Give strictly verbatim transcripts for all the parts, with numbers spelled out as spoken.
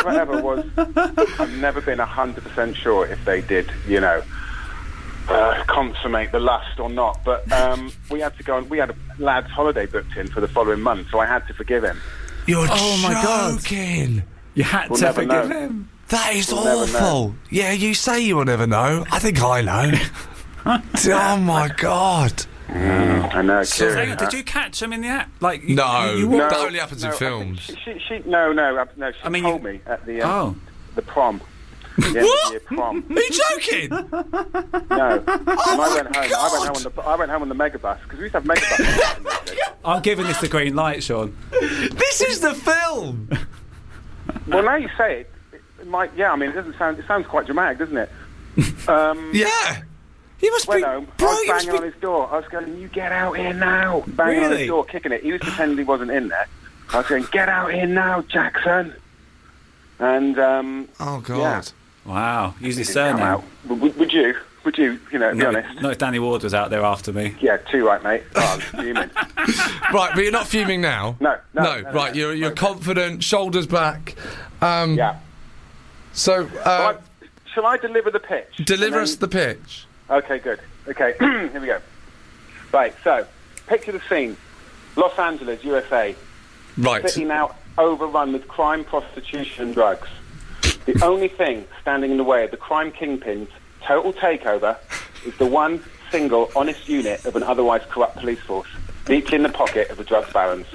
never ever was. I've never been a hundred percent sure if they did, you know, uh, consummate the lust or not. But um, we had to go and we had a lad's holiday booked in for the following month, so I had to forgive him. You're Oh, my God. joking. You had We'll to never forgive know. him. That is We'll never awful. Yeah, you say you will never know. I think I know. Oh my God. Mm, I know. So, Kieran, hang on, did uh, you catch him in the act? Like, you, No, you, you No, walked that only happens no, in I think films. She, she, she, no, no, uh, no. She I mean, told you- me at the um, Oh. the prom. The end of What? the year prom. Are you joking? No. Oh and I my went home. I God. went home on the I went home on the megabus because we used to have megabus. I'm giving this the green light, Sean. This is the film. Well, now you say it, it might. Yeah, I mean, it doesn't sound. It sounds quite dramatic, doesn't it? Um, Yeah. You must Went be... home. Bro, I was you must banging be... on his door. I was going, "You get out here now!" Banging on Really? his door, kicking it. He was pretending he wasn't in there. I was going, "Get out here now, Jackson!" And um, Oh, God. yeah. Wow. Use his Didn't come surname. out. Would, would you? Would you? You know, be Not, honest. not if Danny Ward was out there after me. Yeah, too right, mate. Oh, I was fuming. Right, but you're not fuming now? No, no, No, no, right, no, you're, you're no. confident, shoulders back. Um, Yeah. So, uh, Well, I, shall I deliver the pitch? deliver And us the pitch. then- Okay, good. Okay, here we go. Right, so, picture the scene. Los Angeles, U S A. Right. City now overrun with crime, prostitution, and drugs. The only thing standing in the way of the crime kingpin's total takeover is the one single honest unit of an otherwise corrupt police force, deeply in the pocket of the drugs barons.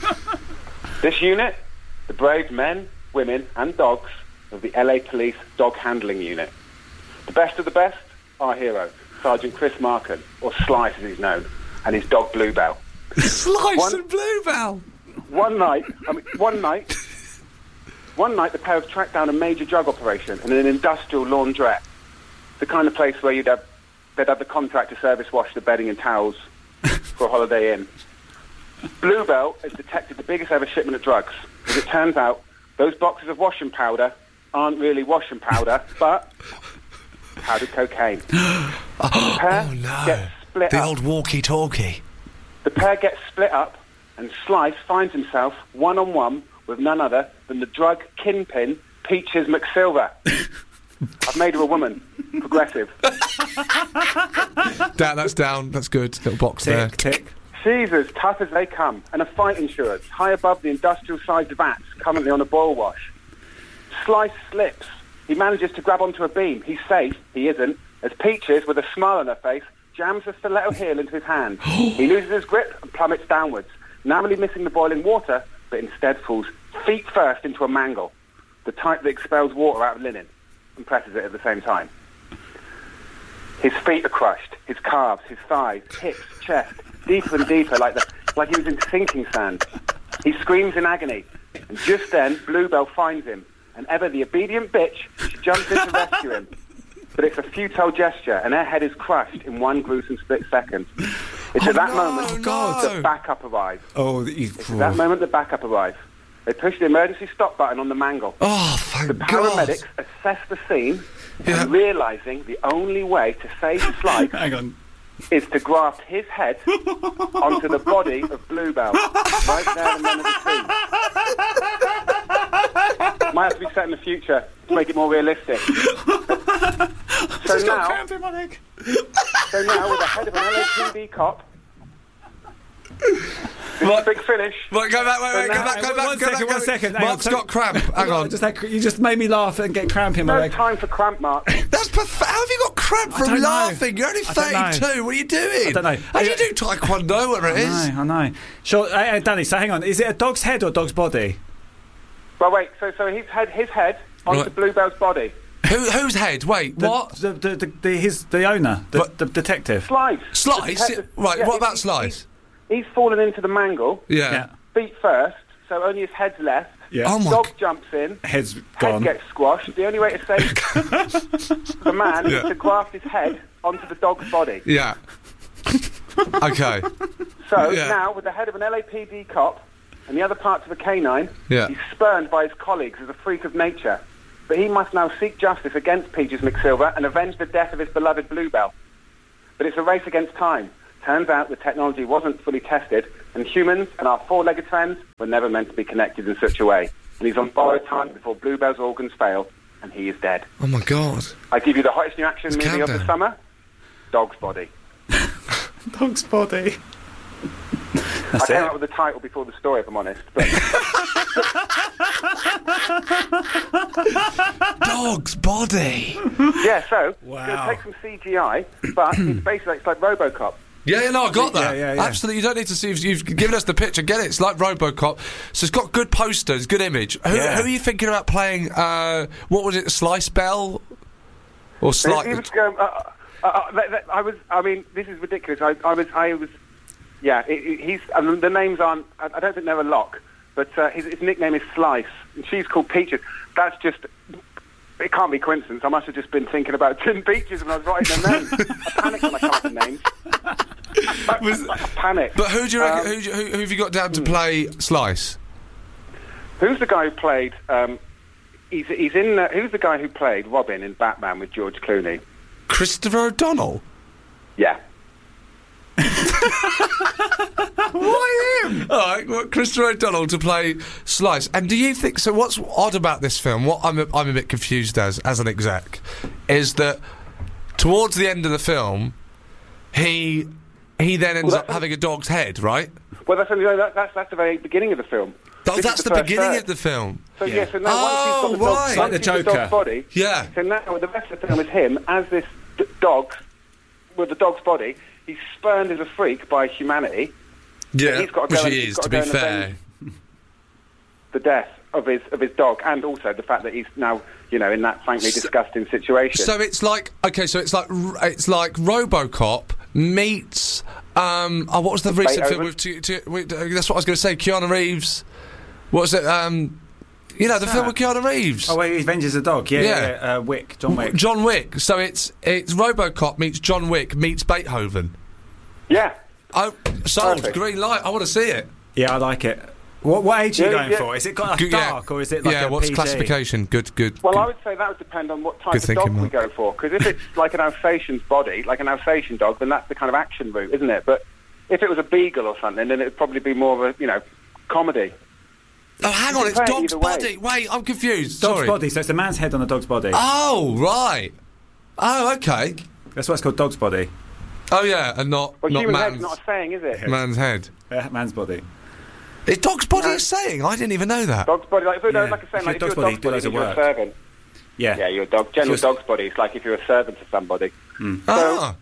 This unit, the brave men, women, and dogs of the L A Police Dog Handling Unit. The best of the best, our hero, Sergeant Chris Markin, or Slice as he's known, and his dog Bluebell. Slice One- and Bluebell. One night, I mean, one night, one night the pair have tracked down a major drug operation in an industrial laundrette, the kind of place where you'd have, they'd have the contractor service wash the bedding and towels for a Holiday Inn. Bluebell has detected the biggest ever shipment of drugs. As it turns out, those boxes of washing powder aren't really washing powder, but powdered cocaine. The pair Oh, no. gets split The up. old walkie-talkie. The pair gets split up, and Slice finds himself one-on-one with none other than the drug kingpin, Peaches McSilver. I've made her a woman. Progressive. Down, that's down. That's good. Little box there. Tick, tick. She's as tough as they come, and a fight ensures, high above the industrial-sized vats currently on a boil wash. Slice slips. He manages to grab onto a beam. He's safe. He isn't. As Peaches, with a smile on her face, jams a stiletto heel into his hand. He loses his grip and plummets downwards, narrowly missing the boiling water, but instead falls feet first into a mangle, the type that expels water out of linen and presses it at the same time. His feet are crushed, his calves, his thighs, hips, chest, deeper and deeper, like the, like he was in sinking sand. He screams in agony, and just then Bluebell finds him, and ever the obedient bitch, she jumps in to rescue him. But it's a futile gesture, and her head is crushed in one gruesome split second. It's Oh, at that no, moment no. that backup arrives. Oh, you, It's at that moment that backup arrives. They push the emergency stop button on the mangle. Oh, thank The God. paramedics assess the scene, Yeah. and realising the only way to save Slice hang on. is to graft his head onto the body of Bluebell, right there in the middle of the scene. Might have to be set in the future to make it more realistic. So She's got now, cramp in my leg. so now, with the head of an L A P D cop, this is a big finish. Right, go back, wait, wait, go now- back, go One back, go second, back. one go- second, hang on, Mark's so- got cramp. Hang on. Just like, you just made me laugh and get cramp in my No leg. time for cramp, Mark. That's pathetic. How have you got cramp I from don't know. laughing? You're only I don't know. thirty-two. What are you doing? I don't know. How do you do taekwondo, whatever it is? I know, I know. Sure, uh, uh, Danny, so hang on. Is it a dog's head or a dog's body? Well, wait, so so he's had his head onto Right. Bluebell's body. Who, whose head? Wait, The, what? The, the, the, the, his, the owner, the, What? the detective. Slice. Slice? The detective- Right, yeah, what he- about he- Slice? He's fallen into the mangle, Yeah. Yeah. feet first, so only his head's left. Yeah. Oh, my Dog g- jumps in, Head's head gone. gets squashed. The only way to save the man Yeah. is to graft his head onto the dog's body. Yeah. Okay. So Yeah. now, with the head of an L A P D cop and the other parts of a canine, Yeah. he's spurned by his colleagues as a freak of nature. But he must now seek justice against Peaches McSilver and avenge the death of his beloved Bluebell. But it's a race against time. Turns out the technology wasn't fully tested, and humans and our four-legged friends were never meant to be connected in such a way. and he's on borrowed time before Bluebell's organs fail, and he is dead. Oh my God! I give you the hottest new action It's movie of the countdown. summer: Dog's Body. Dog's Body. That's I came it. up with the title before the story, if I'm honest. But Dog's Body. yeah, so it's Wow. going to take some C G I, but it's basically it's like RoboCop. Yeah, yeah, no, I got that. Yeah, yeah, yeah. Absolutely, you don't need to see. If you've given us the picture. Get it? It's like RoboCop. So it's got good posters, good image. Who, Yeah. who are you thinking about playing? Uh, what was it? Slice Bell or He Slice? was going, uh, uh, uh, that, that, I was. I mean, this is ridiculous. I, I was. I was. Yeah, it, it, he's. And the names aren't. I, I don't think they're a lock. But uh, his, his nickname is Slice, and she's called Peaches. That's just. It can't be coincidence. I must have just been thinking about Tin Peaches when I was writing their names. I panicked when I come up with names. I, Was- I, I panic. But who do you reckon? Um, who, do you- who, who have you got down to play Slice? Who's the guy who played? Um, he's he's in. Uh, who's the guy who played Robin in Batman with George Clooney? Christopher O'Donnell. Yeah. Why him? All right, well, Christopher O'Donnell to play Slice. And do you think so? What's odd about this film? What I'm a, I'm a bit confused as as an exec is that towards the end of the film, he he then ends Well, up that's- having a dog's head, right? Well, that's only, that, that's that's the very beginning of the film. Oh, This is that's the, first beginning third. of the film. So Yeah. yeah, so now Oh, once he's got the dog, right. once Like the he's got Joker. dog's body, Yeah. so now the rest of the film is him as this d- dog with the dog's body. He's spurned as a freak by humanity. Yeah, he's gotta which go and- he he's is, gotta to be go and fair. avenge- The death of his of his dog, and also the fact that he's now you know in that frankly disgusting situation. So it's like okay, so it's like r- it's like RoboCop meets um oh what was the recent film Beethoven. with, t- t- with uh, that's what I was going to say Keanu Reeves. What was it? Um, you know the film with Keanu Reeves. Oh, where he avenges the dog. Yeah, Yeah. yeah. yeah. Uh, Wick, John Wick. John Wick. So it's it's RoboCop meets John Wick meets Beethoven. yeah, Oh, sold. Perfect. Green light. I want to see it. Yeah, I like it. What, what age are you Yeah, going yeah. for? Is it got like Good- yeah. dark or is it like yeah? a What's P G? classification? Good, good. well, good. I would say that would depend on what type Good of thinking, dog we Mark. go for. Because if it's like an Alsatian's body, like an Alsatian dog, then that's the kind of action route, isn't it? But if it was a beagle or something, then it'd probably be more of a you know comedy. Oh, hang on, can it's play it dog's either way. body. Wait, I'm confused. Dog's Sorry. body, so it's a man's head on a dog's body. Oh, right. Oh, okay. That's why it's called dog's body. Oh, yeah, and not Well, not human man's head's not a saying, is it? man's head. Uh, man's body. It's dog's body No. is saying. I didn't even know that. Dog's body, like, if, Yeah. like I say, If like if you're you're a dog's body, dog's do body, loads of you're a work. servant. Yeah. Yeah, you're a dog. General If you're- dog's body. It's like if you're a servant to somebody. Ah,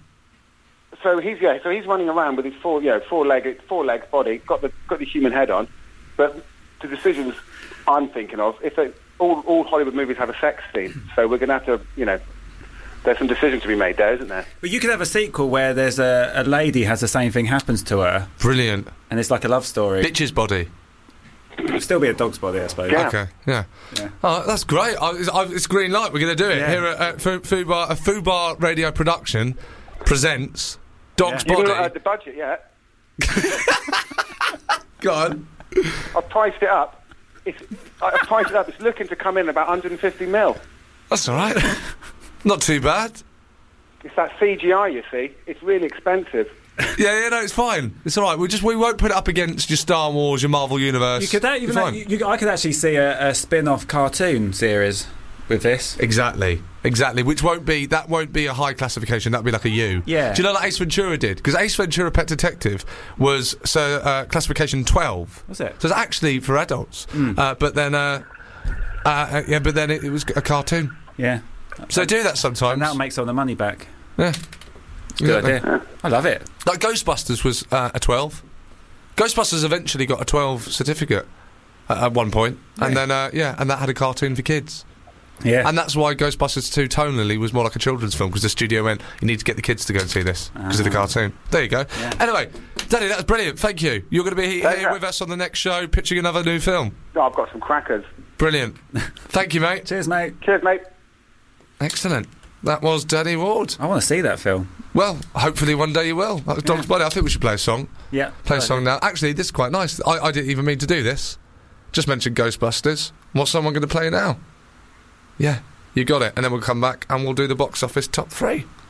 So he's yeah, so he's running around with his four, you know, four-legged, four-legged body, got the got the human head on. But the decisions I'm thinking of, if they, all all Hollywood movies have a sex scene, so we're going to have to, you know, there's some decisions to be made there, isn't there? But you could have a sequel where there's a, a lady has the same thing happens to her, brilliant. and it's like a love story. Bitch's body. It'll still be a dog's body, I suppose. Yeah. Okay, yeah. Yeah. Oh, that's great. I, it's, I, it's green light. We're going to do it Yeah. here at, at Food, Food Bar. A Food Bar radio production presents Dog's Yeah. You've Body. not heard the budget yet. Go on. I've priced it up. It's, I've priced it up. It's looking to come in about one hundred fifty mil. That's all right. Not too bad. It's that C G I, you see. It's really expensive. Yeah, yeah, no, it's fine. It's all right. We just we won't put it up against your Star Wars, your Marvel universe. You could uh, even It's fine. you, you, I could actually see a, a spin-off cartoon series with this. Exactly, exactly. Which won't be that won't be a high classification. That'll be like a U. Yeah. Do you know like Ace Ventura did? Because Ace Ventura: Pet Detective was so uh, classification twelve. Was it? So it's actually for adults. Uh, but then, uh, uh, yeah, but then it, it was a cartoon. Yeah. So do that sometimes. And that'll make some of the money back. yeah. Good Exactly. idea. I love it. Like Ghostbusters was uh, a twelve. Ghostbusters eventually got a twelve certificate at, at one point, and Yeah. then uh, yeah, and that had a cartoon for kids. Yeah. And that's why Ghostbusters two tonally was more like a children's film, because the studio went, you need to get the kids to go and see this because of the Ah. cartoon. There you go. Yeah. Anyway, Danny, that was brilliant. Thank you. You're going to be he- Pleasure. here with us on the next show, pitching another new film. Oh, I've got some crackers. Brilliant. Thank you, mate. Cheers, mate. Cheers, mate. Excellent. That was Danny Ward. I want to see that film. Well, hopefully one day you will. That was Dog's Body. I think we should play a song. Yeah. Play a Good song idea. now. Actually, this is quite nice. I, I didn't even mean to do this. Just mentioned Ghostbusters. What's someone going to play now? Yeah, you got it. And then we'll come back and we'll do the box office top three.